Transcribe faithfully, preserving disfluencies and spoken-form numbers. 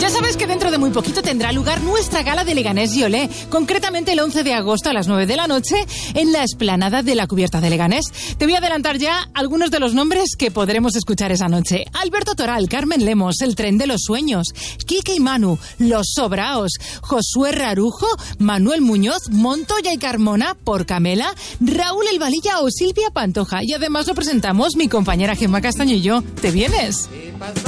Ya sabes que dentro de muy poquito tendrá lugar nuestra gala de Leganés y Olé, concretamente el once de agosto a las nueve de la noche en la explanada de la Cubierta de Leganés. Te voy a adelantar ya algunos de los nombres que podremos escuchar esa noche. Alberto Toral, Carmen Lemos, El Tren de los Sueños, Quique y Manu, Los Sobraos, Josué Rarujo, Manuel Muñoz, Montoya y Carmona, Por Camela, Raúl El Valilla o Silvia Pantoja. Y además lo presentamos mi compañera Gemma Castaño y yo. ¿Te vienes?